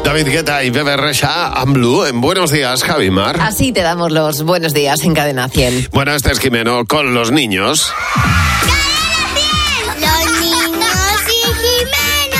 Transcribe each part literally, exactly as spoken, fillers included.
David Guetta y Bebe Rexha, AMLU, en Buenos Días, Javi Mar. Así te damos los buenos días en Cadena cien. Bueno, este es Jimeno con los niños. ¡Los niños y Jimeno!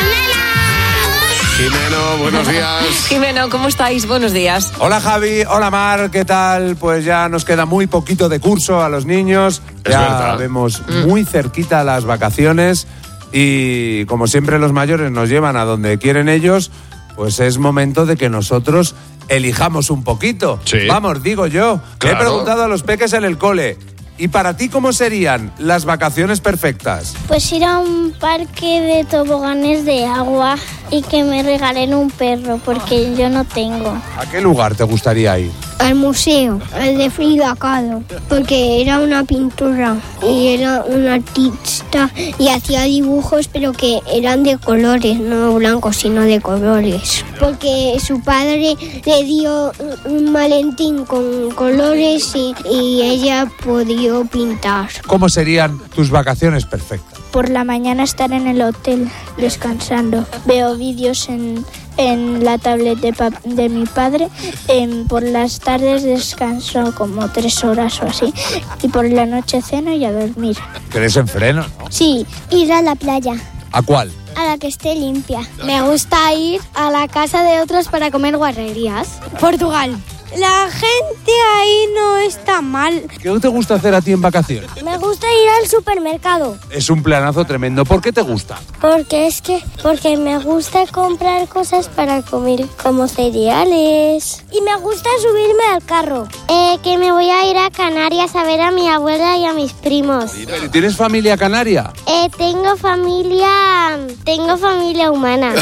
Jimeno, buenos días. Jimeno, ¿cómo estáis? Buenos días. Hola Javi, hola Mar, ¿qué tal? Pues ya nos queda muy poquito de curso a los niños. Es ya verdad. vemos mm. muy cerquita las vacaciones y como siempre los mayores nos llevan a donde quieren ellos, pues es momento de que nosotros elijamos un poquito. Sí. Vamos, digo yo. Claro. Le he preguntado a los peques en el cole. ¿Y para ti cómo serían las vacaciones perfectas? Pues ir a un parque de toboganes de agua y que me regalen un perro, porque yo no tengo. ¿A qué lugar te gustaría ir? Al museo, al de Frida Kahlo, porque era una pintura y era un artista y hacía dibujos, pero que eran de colores, no blancos, sino de colores. Porque su padre le dio un maletín con colores y, y ella podía pintar. ¿Cómo serían tus vacaciones perfectas? Por la mañana estar en el hotel descansando. Veo vídeos en, en la tablet de, pap- de mi padre. En, por las tardes descanso como tres horas o así. Y por la noche ceno y a dormir. ¿Crees en freno, no? Sí, ir a la playa. ¿A cuál? A la que esté limpia. Me gusta ir a la casa de otros para comer guarrerías. Portugal. La gente ahí no está mal. ¿Qué te gusta hacer a ti en vacaciones? Me gusta ir al supermercado. Es un planazo tremendo. ¿Por qué te gusta? Porque es que, porque me gusta comprar cosas para comer, como cereales. Y me gusta subirme al carro. Eh, que me voy a ir a Canarias a ver a mi abuela y a mis primos. ¿Pero tienes familia canaria? Eh, tengo familia, tengo familia humana.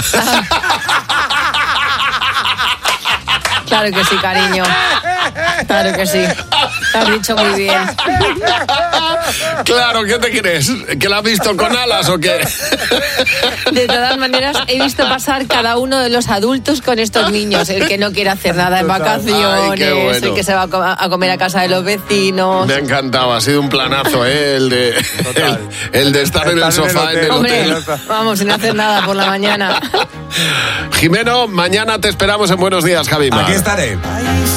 Claro que sí, cariño. Claro que sí. Te has dicho muy bien. Claro, ¿qué te crees? ¿Que la has visto con alas o qué? De todas maneras, he visto pasar cada uno de los adultos con estos niños. El que no quiere hacer nada en vacaciones, Ay, qué bueno. el que se va a, co- a comer a casa de los vecinos. Me ha encantado, ha sido un planazo, ¿eh? El de, el, el de estar, estar en el sofá en el hotel. Hombre, vamos, sin hacer nada por la mañana. Jimeno, mañana te esperamos en Buenos Días, Javi Mar. Aquí estaré.